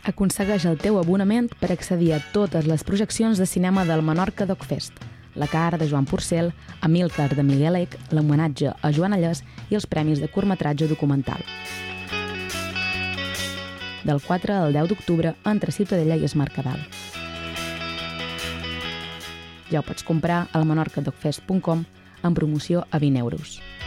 Aconsegueix el teu abonament per accedir a totes les projeccions de cinema del Menorca Docfest, la Car de Joan Porcel, Amílcar de Miguel Eich, l'homenatge a Joan Allés i els premis de curtmetratge documental. Del 4 al 10 d'octubre entre Ciutadella i Es Mercadal. Ja ho pots comprar al menorcadocfest.com amb promoció a 20 euros.